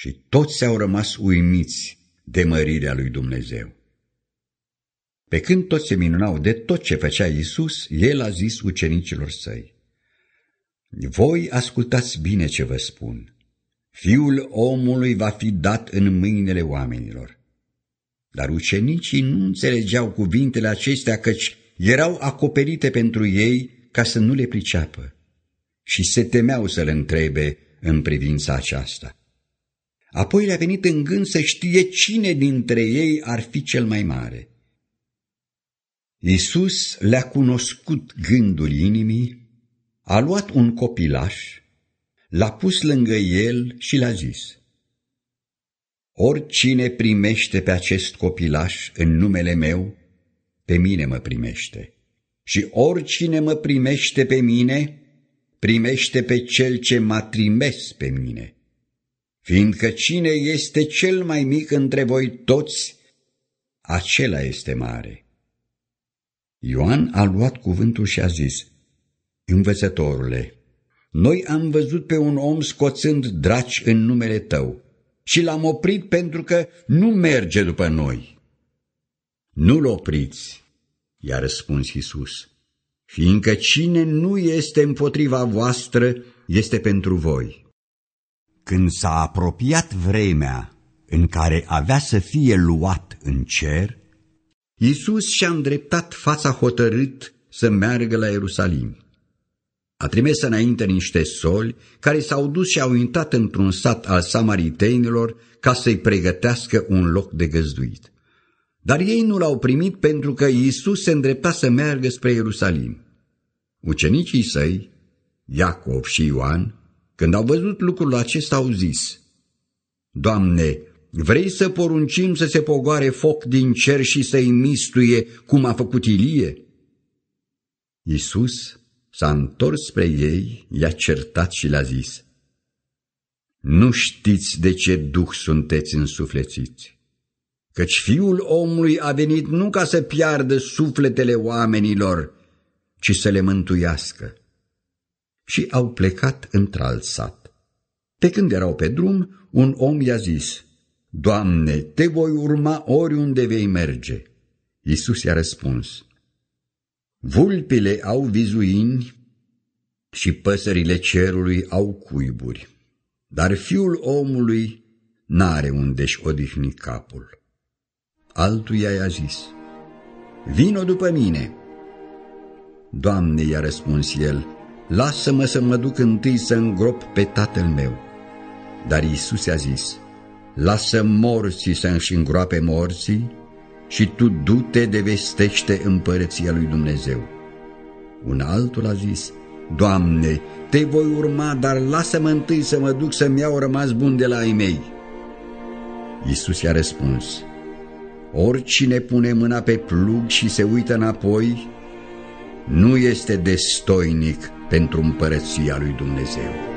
Și toți au rămas uimiți de mărirea lui Dumnezeu. Pe când toți se minunau de tot ce făcea Iisus, El a zis ucenicilor săi: voi ascultați bine ce vă spun. Fiul omului va fi dat în mâinile oamenilor. Dar ucenicii nu înțelegeau cuvintele acestea, căci erau acoperite pentru ei ca să nu le priceapă și se temeau să-l întrebe în privința aceasta. Apoi le-a venit în gând să știe cine dintre ei ar fi cel mai mare. Iisus le-a cunoscut gândul inimii, a luat un copilaș, l-a pus lângă el și l-a zis: oricine primește pe acest copilaș în numele meu, pe mine mă primește. Și oricine mă primește pe mine, primește pe cel ce m-a trimis pe mine. Fiindcă cine este cel mai mic între voi toți, acela este mare. Ioan a luat cuvântul și a zis: învățătorule, noi am văzut pe un om scoțând draci în numele tău și l-am oprit pentru că nu merge după noi. Nu-l opriți, i-a răspuns Iisus, fiindcă cine nu este împotriva voastră este pentru voi. Când s-a apropiat vremea în care avea să fie luat în cer, Iisus și-a îndreptat fața hotărât să meargă la Ierusalim. A trimis înainte niște soli care s-au dus și au intrat într-un sat al samaritenilor ca să-i pregătească un loc de găzduit. Dar ei nu l-au primit pentru că Iisus se îndrepta să meargă spre Ierusalim. Ucenicii săi, Iacov și Ioan, când au văzut lucrul acesta, au zis: Doamne, vrei să poruncim să se pogoare foc din cer și să-i mistuie cum a făcut Ilie? Iisus s-a întors spre ei, i-a certat și le-a zis: nu știți de ce duh sunteți însuflețiți, căci Fiul omului a venit nu ca să piardă sufletele oamenilor, ci să le mântuiască. Și au plecat într-alt sat. Pe când erau pe drum, un om i-a zis: Doamne, te voi urma oriunde vei merge. Iisus i-a răspuns: vulpile au vizuini și păsările cerului au cuiburi, dar Fiul omului n-are unde-și odihni capul. Altuia i-a zis: vino după mine. Doamne, i-a răspuns el, lasă-mă să mă duc întâi să îngrop pe tatăl meu. Dar Iisus i-a zis: lasă morții să-și îngroape morții și tu du-te de vestește împărăția lui Dumnezeu. Un altul a zis: Doamne, te voi urma, dar lasă-mă întâi să mă duc să-mi iau rămas bun de la ai mei. Iisus i-a răspuns: oricine pune mâna pe plug și se uită înapoi, nu este destoinic pentru împărăția lui Dumnezeu.